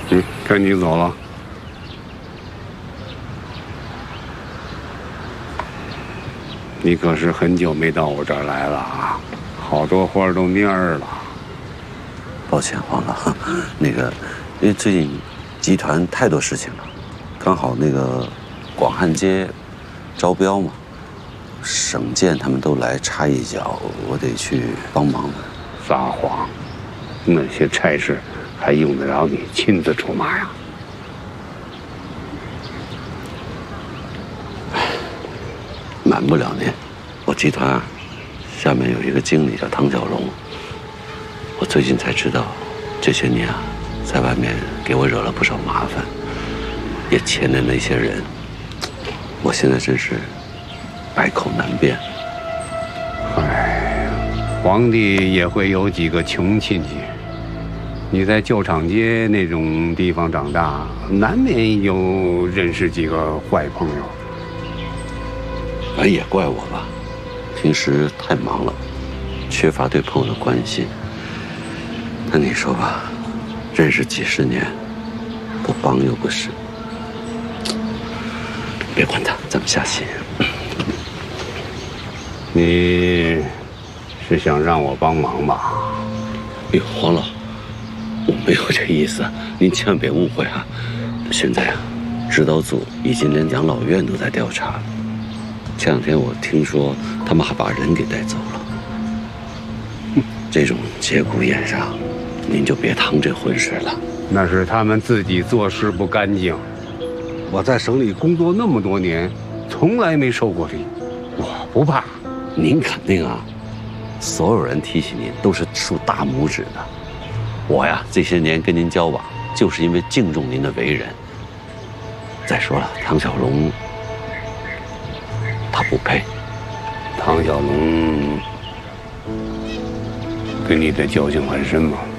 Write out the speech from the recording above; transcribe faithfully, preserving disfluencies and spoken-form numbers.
嗯，该你走了。你可是很久没到我这儿来了啊，好多花都蔫儿了。 抱歉，黄老，那个，因为最近集团太多事情了，刚好那个广汉街招标嘛，省建他们都来插一脚，我得去帮忙。 撒谎，那些差事还用得着你亲自出马呀？ 满不了您，我集团啊，下面有一个经理叫唐小龙，我最近才知道，这些年啊，在外面给我惹了不少麻烦，也牵连了一些人，我现在真是百口难辩。 哎，皇帝也会有几个穷亲戚。你在旧厂街那种地方长大，难免有认识几个坏朋友。 反正也怪我吧，平时太忙了，缺乏对朋友的关心。那你说吧，认识几十年，不帮又不是。别管他，咱们下棋。 你是想让我帮忙吧？ 哎呦，黄老，我没有这意思，您千万别误会啊。现在啊，指导组已经连养老院都在调查了。前两天我听说他们还把人给带走了。这种节骨眼上，您就别趟这浑水了。 那是他们自己做事不干净。我在省里工作那么多年，从来没受过礼，我不怕。 您肯定啊，所有人提起您都是竖大拇指的。我呀，这些年跟您交往，就是因为敬重您的为人。再说了，唐小龙，他不配。 唐小龙跟你的交情很深吗？